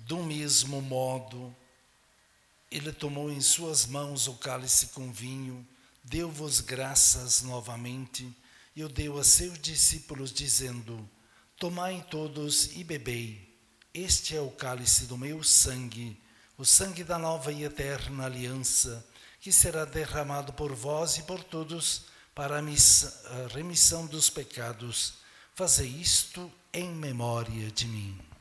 Do mesmo modo, ele tomou em suas mãos o cálice com vinho, deu-vos graças novamente e o deu a seus discípulos, dizendo: tomai todos e bebei. Este é o cálice do meu sangue, o sangue da nova e eterna aliança, que será derramado por vós e por todos para a remissão dos pecados. Fazei isto em memória de mim.